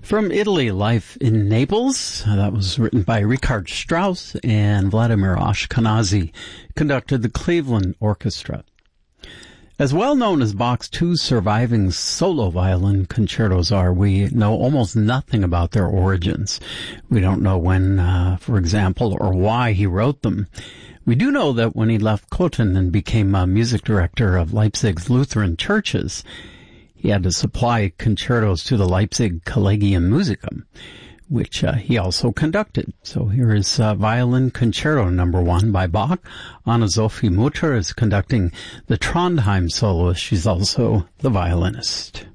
From Italy, Life in Naples. That was written by Richard Strauss, and Vladimir Ashkenazy conducted the Cleveland Orchestra. As well known as Bach's two surviving solo violin concertos are, we know almost nothing about their origins. We don't know when, for example, or why he wrote them. We do know that when he left Cothen and became a music director of Leipzig's Lutheran churches, he had to supply concertos to the Leipzig Collegium Musicum, which he also conducted. So here is Violin Concerto No. 1 by Bach. Anna-Sophie Mutter is conducting the Trondheim soloist. She's also the violinist.